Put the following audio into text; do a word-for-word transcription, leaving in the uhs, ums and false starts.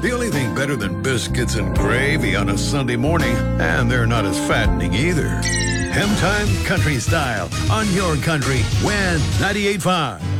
The only thing better than biscuits and gravy on a Sunday morning, and they're not as fattening either. Hem Time Country Style on your country. When ninety-eight point five.